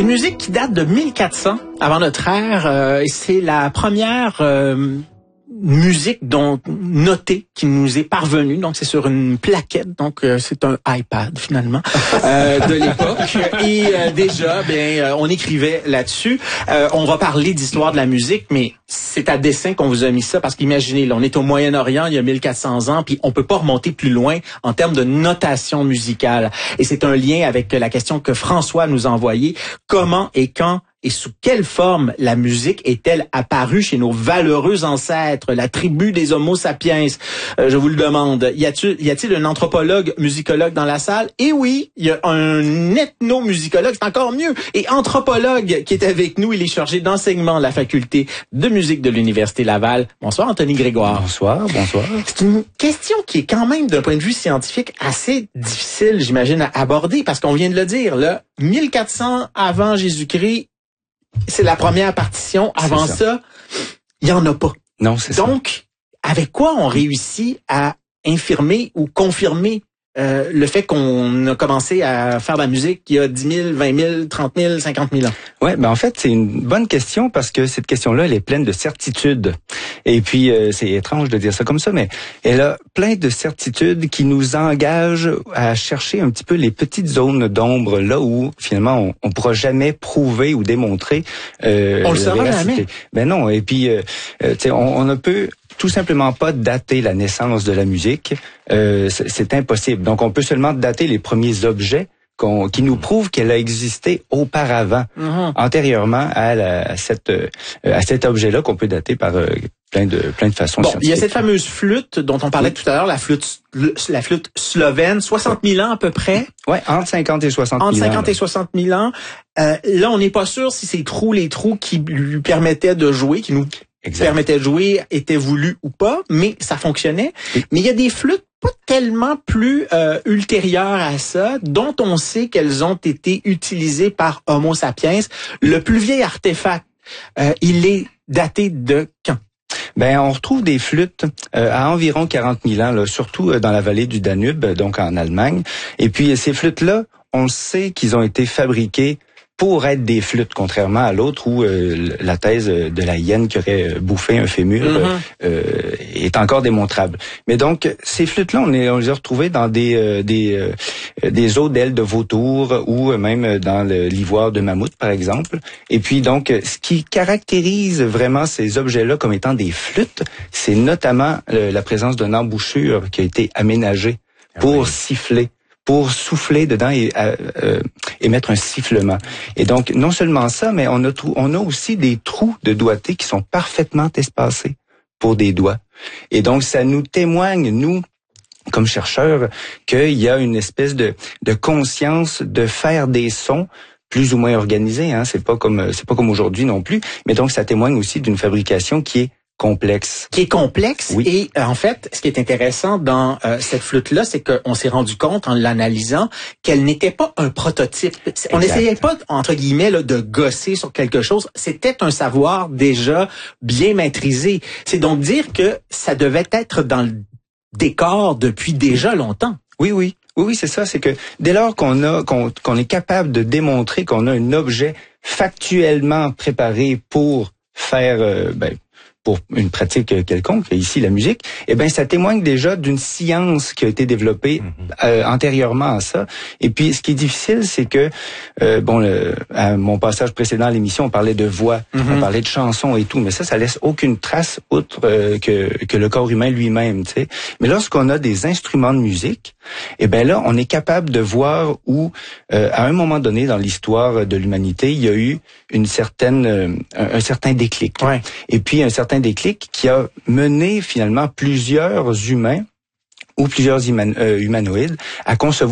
Une musique qui date de 1400 avant notre ère. Et c'est la première musique notée qui nous est parvenue. Donc c'est sur une plaquette. Donc c'est un iPad finalement de l'époque. Et déjà, on écrivait là-dessus. On va parler d'histoire de la musique, mais c'est à dessein qu'on vous a mis ça parce qu'imaginez, là, on est au Moyen-Orient il y a 1400 ans, puis on peut pas remonter plus loin en termes de notation musicale. Et c'est un lien avec la question que François nous a envoyée. Comment et quand et sous quelle forme la musique est-elle apparue chez nos valeureux ancêtres, la tribu des Homo sapiens? Je vous le demande. Y a-t-il un anthropologue, musicologue dans la salle? Et oui, il y a un ethnomusicologue, c'est encore mieux, et anthropologue qui est avec nous. Il est chargé d'enseignement à la faculté de musique de l'Université Laval. Bonsoir, Anthony Grégoire. Bonsoir. C'est une question qui est quand même, d'un point de vue scientifique, assez difficile, j'imagine, à aborder, parce qu'on vient de le dire, là, 1400 avant Jésus-Christ, c'est la première partition. Avant ça, il y en a pas. Non, c'est ça. Donc, avec quoi on réussit à infirmer ou confirmer le fait qu'on a commencé à faire de la musique il y a 10 000, 20 000, 30 000, 50 000 ans? Ouais, en fait, c'est une bonne question parce que cette question-là, elle est pleine de certitudes. Et puis, c'est étrange de dire ça comme ça, mais elle a plein de certitudes qui nous engagent à chercher un petit peu les petites zones d'ombre là où, finalement, on pourra jamais prouver ou démontrer on le saura jamais. Ben non, et puis, on ne peut tout simplement pas dater la naissance de la musique. C'est impossible. Donc, on peut seulement dater les premiers objets qui nous prouvent qu'elle a existé auparavant, antérieurement à cet objet-là qu'on peut dater par plein de façons scientifiques. Il y a cette fameuse flûte dont on parlait tout à l'heure, la flûte slovène, 60 000 ans à peu près. Ouais, entre 50 et 60 000 ans. Entre 50 et 60 000 ans. Là, on n'est pas sûr si les trous qui lui permettaient de jouer, qui nous permettaient de jouer, étaient voulus ou pas, mais ça fonctionnait. Oui. Mais il y a des flûtes pas tellement plus ultérieures à ça, dont on sait qu'elles ont été utilisées par Homo sapiens. Le plus vieil artefact, il est daté de quand? On retrouve des flûtes à environ 40 000 ans, là, surtout dans la vallée du Danube, donc en Allemagne. Et puis ces flûtes-là, on sait qu'ils ont été fabriquées pour être des flûtes, contrairement à l'autre où la thèse de la hyène qui aurait bouffé un fémur est encore démontrable. Mais donc, ces flûtes-là, on les a retrouvées dans des os d'ailes de vautour ou même dans l'ivoire de mammouth, par exemple. Et puis donc, ce qui caractérise vraiment ces objets-là comme étant des flûtes, c'est notamment la présence d'une embouchure qui a été aménagée pour siffler, pour souffler dedans et émettre un sifflement. Et donc, non seulement ça, mais on a aussi des trous de doigté qui sont parfaitement espacés pour des doigts. Et donc, ça nous témoigne, nous, comme chercheurs, qu'il y a une espèce de conscience de faire des sons plus ou moins organisés, hein. C'est pas comme aujourd'hui non plus. Mais donc, ça témoigne aussi d'une fabrication qui est complexe. Oui. Et en fait, ce qui est intéressant dans cette flûte-là, c'est qu'on s'est rendu compte en l'analysant qu'elle n'était pas un prototype. On n'essayait pas, entre guillemets, là, de gosser sur quelque chose. C'était un savoir déjà bien maîtrisé. C'est donc dire que ça devait être dans le décor depuis déjà longtemps. Oui, c'est ça. C'est que dès lors qu'on est capable de démontrer qu'on a un objet factuellement préparé pour faire pour une pratique quelconque, ici la musique, ça témoigne déjà d'une science qui a été développée antérieurement à ça. Et puis, ce qui est difficile, c'est que, à mon passage précédent à l'émission, on parlait de voix, on parlait de chansons et tout, mais ça laisse aucune trace outre que le corps humain lui-même, tu sais. Mais lorsqu'on a des instruments de musique, là, on est capable de voir où, à un moment donné dans l'histoire de l'humanité, il y a eu un certain déclic. Ouais. Et puis, un certain déclic qui a mené finalement plusieurs humains ou plusieurs humanoïdes à concevoir